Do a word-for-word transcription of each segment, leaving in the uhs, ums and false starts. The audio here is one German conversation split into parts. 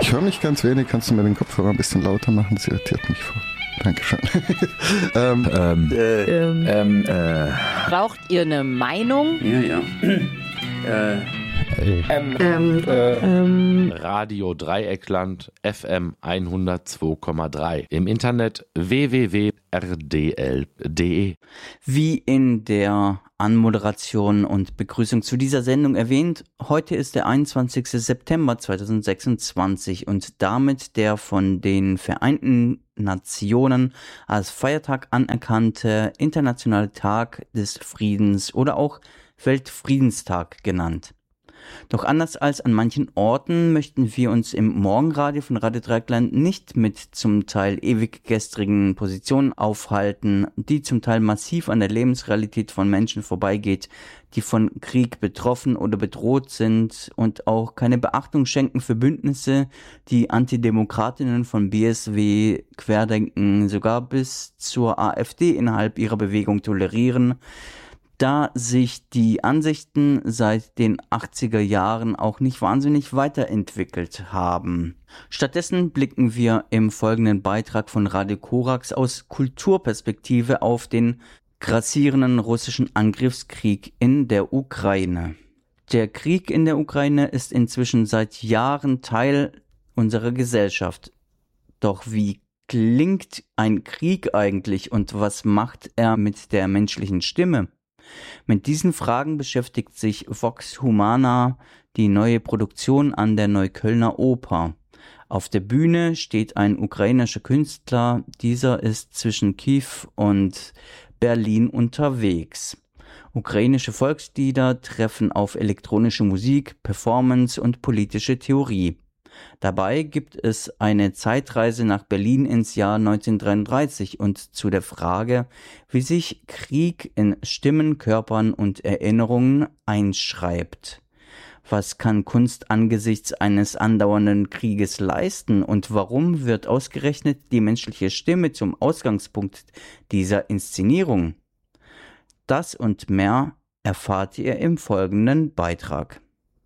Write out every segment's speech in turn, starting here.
Ich höre mich ganz wenig. Kannst du mir den Kopfhörer ein bisschen lauter machen? Das irritiert mich vor. Dankeschön. ähm, ähm, äh, ähm, ähm, äh. Braucht ihr eine Meinung? Ja, ja. äh, ähm, ähm, äh, ähm. Radio Dreieckland F M hundertzwei Komma drei. Im Internet w w w punkt r d l punkt d e. Wie in der Anmoderation und Begrüßung zu dieser Sendung erwähnt, heute ist der einundzwanzigster September zweitausendsechsundzwanzig und damit der von den Vereinten Nationen als Feiertag anerkannte Internationale Tag des Friedens oder auch Weltfriedenstag genannt. Doch anders als an manchen Orten möchten wir uns im Morgenradio von Radio Dreieckland nicht mit zum Teil ewig gestrigen Positionen aufhalten, die zum Teil massiv an der Lebensrealität von Menschen vorbeigeht, die von Krieg betroffen oder bedroht sind und auch keine Beachtung schenken für Bündnisse, die Antidemokratinnen von B S W, Querdenken, sogar bis zur AfD innerhalb ihrer Bewegung tolerieren, da sich die Ansichten seit den achtziger Jahren auch nicht wahnsinnig weiterentwickelt haben. Stattdessen blicken wir im folgenden Beitrag von Radio Korax aus Kulturperspektive auf den grassierenden russischen Angriffskrieg in der Ukraine. Der Krieg in der Ukraine ist inzwischen seit Jahren Teil unserer Gesellschaft. Doch wie klingt ein Krieg eigentlich und was macht er mit der menschlichen Stimme? Mit diesen Fragen beschäftigt sich Vox Humana, die neue Produktion an der Neuköllner Oper. Auf der Bühne steht ein ukrainischer Künstler, dieser ist zwischen Kiew und Berlin unterwegs. Ukrainische Volkslieder treffen auf elektronische Musik, Performance und politische Theorie. Dabei gibt es eine Zeitreise nach Berlin ins Jahr neunzehnhundertdreiunddreißig und zu der Frage, wie sich Krieg in Stimmen, Körpern und Erinnerungen einschreibt. Was kann Kunst angesichts eines andauernden Krieges leisten und warum wird ausgerechnet die menschliche Stimme zum Ausgangspunkt dieser Inszenierung? Das und mehr erfahrt ihr im folgenden Beitrag.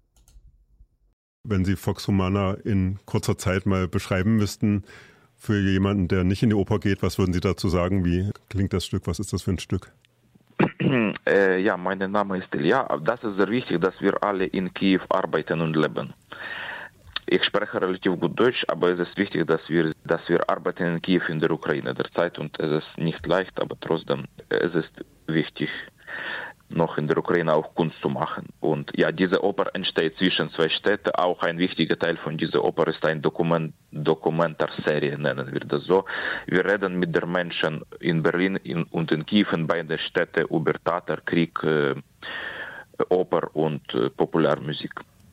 Wenn Sie Vox Humana in kurzer Zeit mal beschreiben müssten, für jemanden, der nicht in die Oper geht, was würden Sie dazu sagen? Wie klingt das Stück? Was ist das für ein Stück? Äh, ja, mein Name ist Ilja. Das ist sehr wichtig, dass wir alle in Kiew arbeiten und leben. Ich spreche relativ gut Deutsch, aber es ist wichtig, dass wir, dass wir arbeiten in Kiew in der Ukraine derzeit und es ist nicht leicht, aber trotzdem es ist wichtig, noch in der Ukraine auch Kunst zu machen. Und ja, diese Oper entsteht zwischen zwei Städten. Auch ein wichtiger Teil von dieser Oper ist eine Dokument, Dokumentarserie, nennen wir das so. Wir reden mit den Menschen in Berlin in, und in Kiew, in beiden Städten, über Theater, Krieg, äh, Oper und äh, Popularmusik.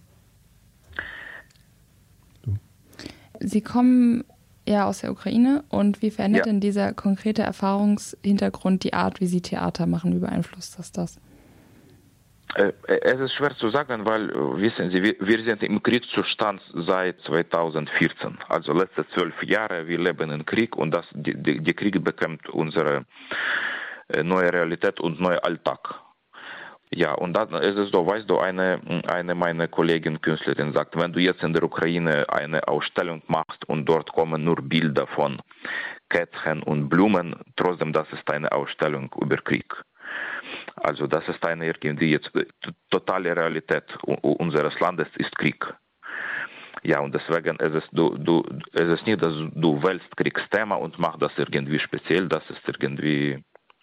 Sie kommen ja aus der Ukraine und wie verändert ja. denn dieser konkrete Erfahrungshintergrund die Art, wie Sie Theater machen? Wie beeinflusst das das? Es ist schwer zu sagen, weil, wissen Sie, wir sind im Kriegszustand seit zweitausendvierzehn, also letzte zwölf Jahre, wir leben im Krieg und das, die, die, die Krieg bekommt unsere neue Realität und neuen Alltag. Ja, und dann ist es so, weißt du, eine, eine meiner Kollegin Künstlerin sagt, wenn du jetzt in der Ukraine eine Ausstellung machst und dort kommen nur Bilder von Kätzchen und Blumen, trotzdem das ist eine Ausstellung über Krieg. Also das ist eine irgendwie jetzt totale Realität unseres Landes ist Krieg. Ja, und deswegen ist es, du, du, es ist nicht, dass du wählst Kriegsthema und machst das irgendwie speziell, das ist irgendwie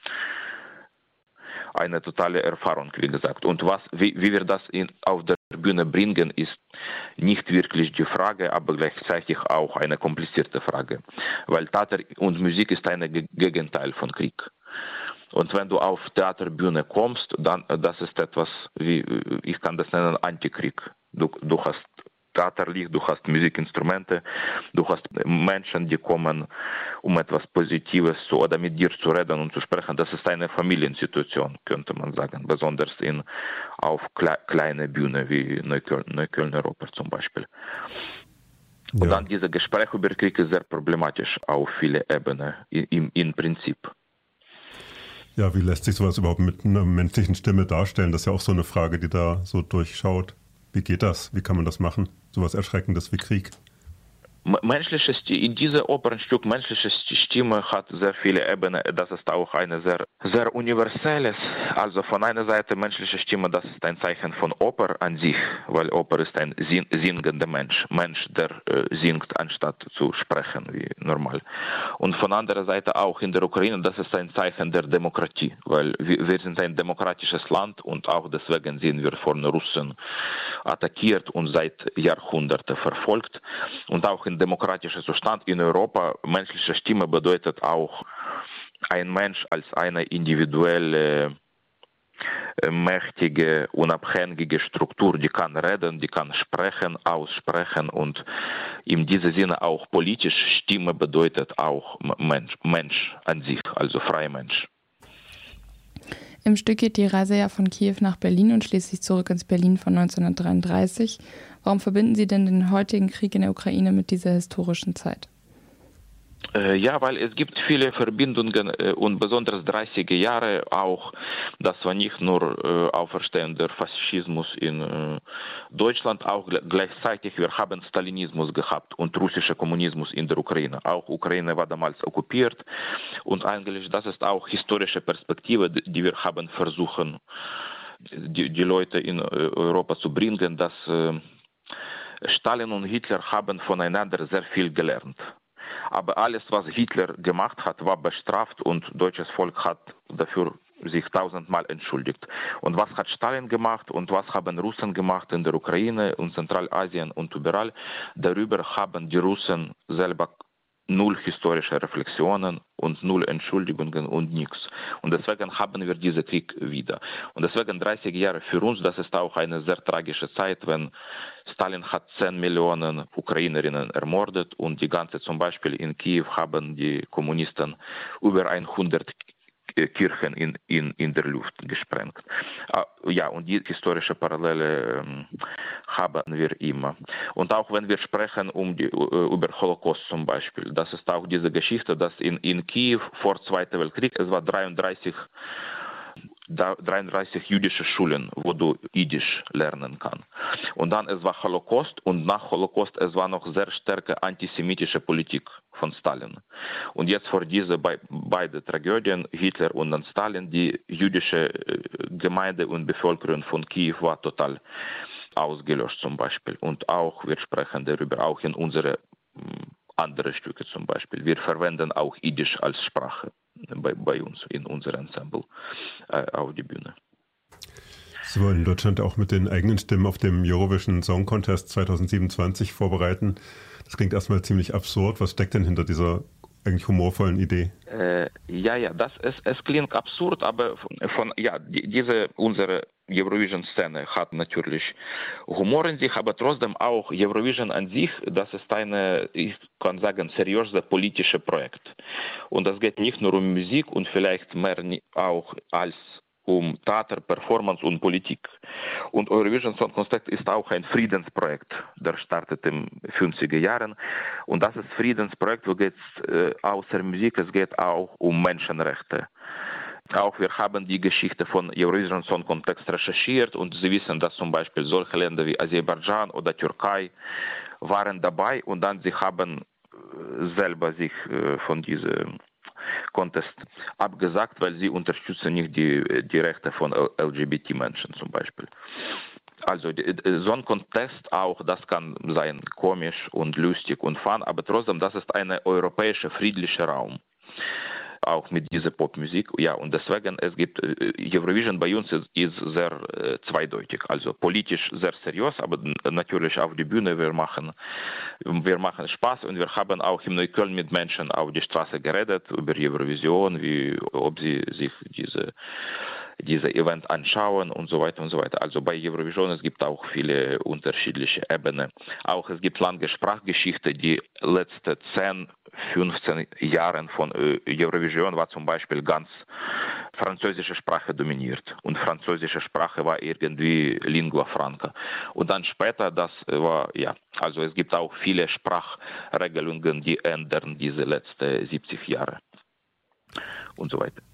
eine totale Erfahrung, wie gesagt. Und was, wie, wie wir das in, auf der Bühne bringen, ist nicht wirklich die Frage, aber gleichzeitig auch eine komplizierte Frage. Weil Theater und Musik ist ein Gegenteil von Krieg. Und wenn du auf Theaterbühne kommst, dann das ist etwas, wie ich kann das nennen, Antikrieg. Du, du hast Theaterlicht, du hast Musikinstrumente, du hast Menschen, die kommen, um etwas Positives zu, oder mit dir zu reden und zu sprechen. Das ist eine Familiensituation, könnte man sagen, besonders in, auf kle- kleine Bühne wie Neukölln, Neuköllner Oper zum Beispiel. Und ja. Dann dieses Gespräch über Krieg ist sehr problematisch auf viele Ebenen, im, im Prinzip. Ja, wie lässt sich sowas überhaupt mit einer menschlichen Stimme darstellen? Das ist ja auch so eine Frage, die da so durchschaut. Wie geht das? Wie kann man das machen? Sowas Erschreckendes wie Krieg. Menschliche, in diesem Opernstück menschliche Stimme hat sehr viele Ebenen. Das ist auch eine sehr, sehr universelles. Also von einer Seite menschliche Stimme, das ist ein Zeichen von Oper an sich, weil Oper ist ein singender Mensch. Mensch, der äh, singt, anstatt zu sprechen, wie normal. Und von anderer Seite auch in der Ukraine, das ist ein Zeichen der Demokratie, weil wir, wir sind ein demokratisches Land und auch deswegen sind wir von Russen attackiert und seit Jahrhunderten verfolgt. Und auch in demokratischer Zustand in Europa, menschliche Stimme bedeutet auch ein Mensch als eine individuelle, mächtige, unabhängige Struktur, die kann reden, die kann sprechen, aussprechen und in diesem Sinne auch politisch. Stimme bedeutet auch Mensch, Mensch an sich, also freier Mensch. Im Stück geht die Reise ja von Kiew nach Berlin und schließlich zurück ins Berlin von neunzehnhundertdreiunddreißig. Warum verbinden Sie denn den heutigen Krieg in der Ukraine mit dieser historischen Zeit? Ja, weil es gibt viele Verbindungen und besonders dreißiger Jahre auch, das war nicht nur Auferstehen der Faschismus in Deutschland, auch gleichzeitig wir haben Stalinismus gehabt und russischer Kommunismus in der Ukraine. Auch Ukraine war damals okkupiert und eigentlich das ist auch historische Perspektive, die wir haben versuchen, die, die Leute in Europa zu bringen, dass Stalin und Hitler haben voneinander sehr viel gelernt. Aber alles, was Hitler gemacht hat, war bestraft und das deutsche Volk hat dafür sich tausendmal entschuldigt. Und was hat Stalin gemacht und was haben Russen gemacht in der Ukraine und Zentralasien und überall? Darüber haben die Russen selber null historische Reflexionen und null Entschuldigungen und nichts. Und deswegen haben wir diesen Krieg wieder. Und deswegen dreißig Jahre für uns, das ist auch eine sehr tragische Zeit, wenn Stalin hat zehn Millionen Ukrainerinnen ermordet und die ganze, zum Beispiel in Kiew haben die Kommunisten über hundert Kirchen in, in, in der Luft gesprengt. Ja, und die historische Parallele ähm, haben wir immer. Und auch wenn wir sprechen um die, über Holocaust zum Beispiel, das ist auch diese Geschichte, dass in, in Kiew vor Zweiten Weltkrieg, es war dreiunddreißig dreiunddreißig jüdische Schulen, wo du Jiddisch lernen kannst. Und dann es war Holocaust und nach Holocaust es war noch sehr starke antisemitische Politik von Stalin. Und jetzt vor diese be beide Tragödien, Hitler und dann Stalin, die jüdische Gemeinde und Bevölkerung von Kiew war total ausgelöscht zum Beispiel. Und auch, wir sprechen darüber auch in unsere andere Stücke zum Beispiel. Wir verwenden auch Jiddisch als Sprache bei, bei uns in unserem Ensemble äh, auf die Bühne. Sie wollen in Deutschland auch mit den eigenen Stimmen auf dem Eurovision Song Contest zweitausendsiebenundzwanzig vorbereiten. Das klingt erstmal ziemlich absurd. Was steckt denn hinter dieser eigentlich humorvollen Idee? Äh, ja, ja, das ist, es klingt absurd, aber von, von ja, die, diese unsere Eurovision-Szene hat natürlich Humor in sich, aber trotzdem auch Eurovision an sich, das ist eine, ich kann sagen, seriöse politische Projekt. Und das geht nicht nur um Musik und vielleicht mehr auch als um Theater, Performance und Politik. Und Eurovision Song Contest ist auch ein Friedensprojekt, der startet in den fünfziger Jahren. Und das ist ein Friedensprojekt, wo geht es äh, außer Musik, es geht auch um Menschenrechte. Auch wir haben die Geschichte von Eurovision Song Contest recherchiert und Sie wissen, dass zum Beispiel solche Länder wie Aserbaidschan oder Türkei waren dabei und dann sie haben selber sich äh, von diesem Contest abgesagt, weil sie unterstützen nicht die, die Rechte von L G B T-Menschen zum Beispiel. Also so ein Contest auch, das kann sein komisch und lustig und fun, aber trotzdem, das ist ein europäischer friedlicher Raum. Auch mit dieser Popmusik, ja, und deswegen, es gibt, Eurovision bei uns ist, ist sehr äh, zweideutig, also politisch sehr seriös, aber natürlich auf die Bühne, wir machen, wir machen Spaß und wir haben auch in Neukölln mit Menschen auf die Straße geredet über Eurovision, wie, ob sie sich diese, diese Event anschauen und so weiter und so weiter. Also bei Eurovision, es gibt auch viele unterschiedliche Ebenen. Auch es gibt lange Sprachgeschichte, die letzte zehn, fünfzehn Jahren von Eurovision war zum Beispiel ganz französische Sprache dominiert und französische Sprache war irgendwie Lingua Franca. Und dann später, das war, ja, also es gibt auch viele Sprachregelungen, die ändern diese letzten siebzig Jahre und so weiter.